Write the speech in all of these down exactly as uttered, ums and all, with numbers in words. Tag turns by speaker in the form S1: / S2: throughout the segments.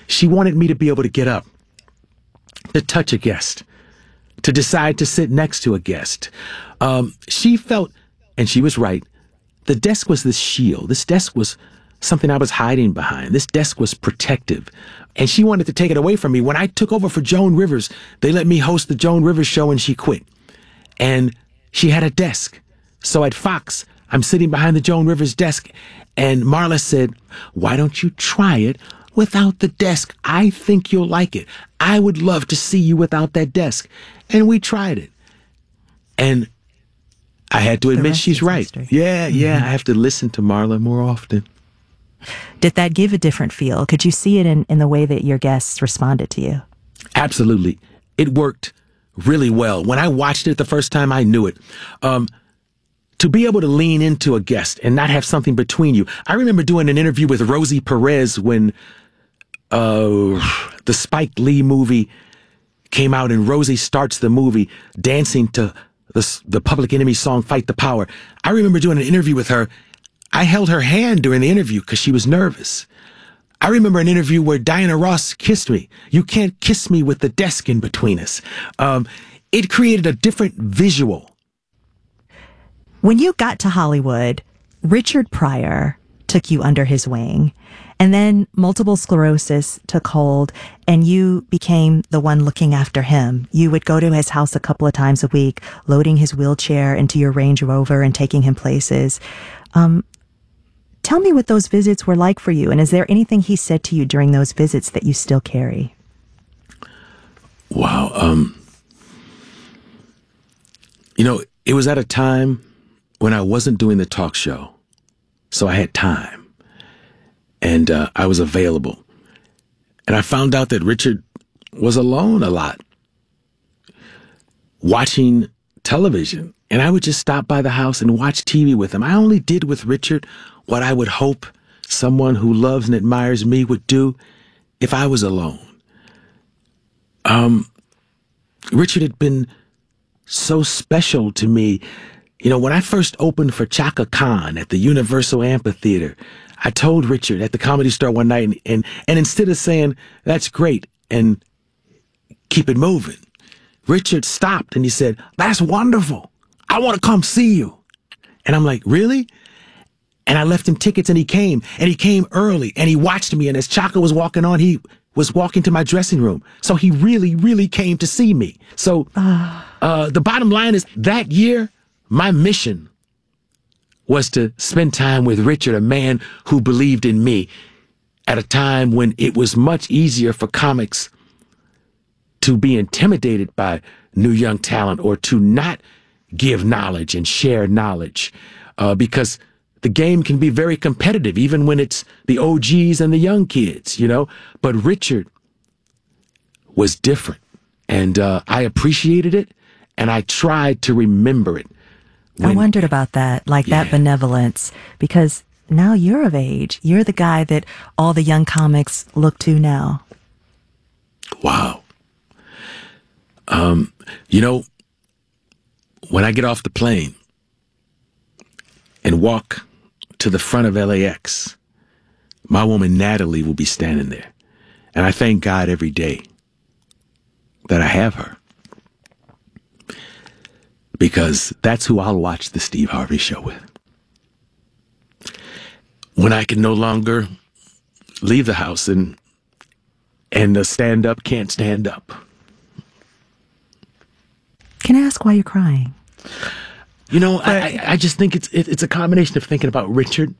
S1: She wanted me to be able to get up, to touch a guest, to decide to sit next to a guest. Um, she felt, and she was right, the desk was this shield. This desk was something I was hiding behind. This desk was protective. And she wanted to take it away from me. When I took over for Joan Rivers, they let me host the Joan Rivers show and she quit. And she had a desk. So at Fox, I'm sitting behind the Joan Rivers desk, and Marla said, why don't you try it without the desk? I think you'll like it. I would love to see you without that desk. And we tried it. And I had to admit she's right. History. Yeah, yeah, mm-hmm. I have to listen to Marla more often.
S2: Did that give a different feel? Could you see it in, in the way that your guests responded to you?
S1: Absolutely. It worked really well. When I watched it the first time, I knew it. Um, to be able to lean into a guest and not have something between you. I remember doing an interview with Rosie Perez when uh, the Spike Lee movie came out, and Rosie starts the movie dancing to the, the Public Enemy song, Fight the Power. I remember doing an interview with her. I held her hand during the interview because she was nervous. I remember an interview where Diana Ross kissed me. You can't kiss me with the desk in between us. Um, it created a different visual.
S2: When you got to Hollywood, Richard Pryor took you under his wing, and then multiple sclerosis took hold, and you became the one looking after him. You would go to his house a couple of times a week, loading his wheelchair into your Range Rover and taking him places. Um, tell me what those visits were like for you, and is there anything he said to you during those visits that you still carry?
S1: Wow. Um, you know, it was at a time when I wasn't doing the talk show, so I had time, and uh, I was available. And I found out that Richard was alone a lot, watching television, and I would just stop by the house and watch T V with him. I only did with Richard what I would hope someone who loves and admires me would do if I was alone. Um, Richard had been so special to me. You know, when I first opened for Chaka Khan at the Universal Amphitheater, I told Richard at the Comedy Store one night, and, and, and instead of saying, that's great, and keep it moving, Richard stopped and he said, that's wonderful. I want to come see you. And I'm like, really? And I left him tickets, and he came, and he came early, and he watched me. And as Chaka was walking on, he was walking to my dressing room. So he really, really came to see me. So uh, the bottom line is that year, my mission was to spend time with Richard, a man who believed in me at a time when it was much easier for comics to be intimidated by new young talent or to not give knowledge and share knowledge, uh, because the game can be very competitive, even when it's the O Gs and the young kids, you know. But Richard was different, and uh, I appreciated it, and I tried to remember it.
S2: When, I wondered about that, like yeah. that benevolence, because now you're of age. You're the guy that all the young comics look to now.
S1: Wow. Um, you know, when I get off the plane and walk to the front of L A X, my woman Natalie will be standing there. And I thank God every day that I have her, because that's who I'll watch the Steve Harvey Show with. When I can no longer leave the house and and the stand-up can't stand up.
S2: Can I ask why you're crying?
S1: You know, I, I just think it's it, it's a combination of thinking about Richard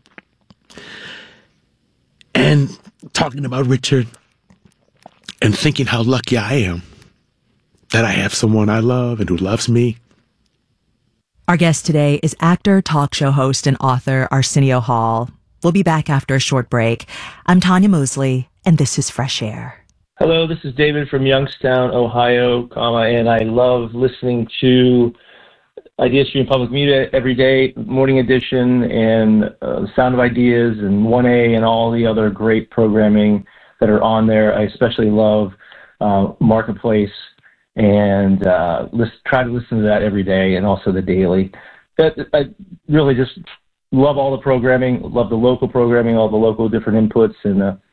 S1: and talking about Richard and thinking how lucky I am that I have someone I love and who loves me.
S2: Our guest today is actor, talk show host, and author Arsenio Hall. We'll be back after a short break. I'm Tanya Mosley, and this is Fresh Air.
S3: Hello, this is David from Youngstown, Ohio, comma, and I love listening to Idea Stream Public Media every day, Morning Edition, and uh, Sound of Ideas, and one A, and all the other great programming that are on there. I especially love uh, Marketplace, and uh, list, try to listen to that every day, and also the Daily. That, I really just love all the programming, love the local programming, all the local different inputs, and uh,